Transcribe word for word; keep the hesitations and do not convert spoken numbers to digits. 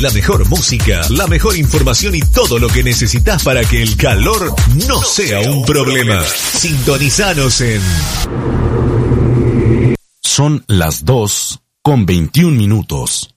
La mejor música, la mejor información y todo lo que necesitas para que el calor no sea un problema. Sintonizanos en... Son las dos con veintiún minutos.